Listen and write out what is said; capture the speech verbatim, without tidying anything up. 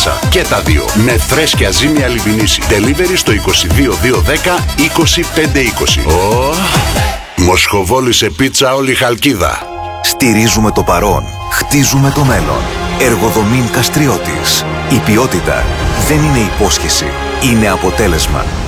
πίτσα. Και τα δύο. Με φρέσκια ζύμια λιβινίση. Delivery στο είκοσι δύο δύο δέκα είκοσι πέντε είκοσι. Oh. Μοσχοβόλη σε πίτσα όλη η Χαλκίδα. Στηρίζουμε το παρόν. Χτίζουμε το μέλλον. Εργοδομήν Καστριώτης. Η ποιότητα δεν είναι υπόσχεση. Είναι αποτέλεσμα.